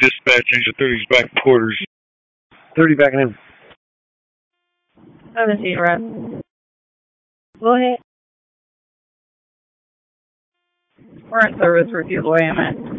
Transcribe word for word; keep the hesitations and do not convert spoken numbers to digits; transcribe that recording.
Dispatch, Angel thirty's back in quarters. thirty backing in. seventeen, right. Go ahead. We're in service, refute away, I'm at.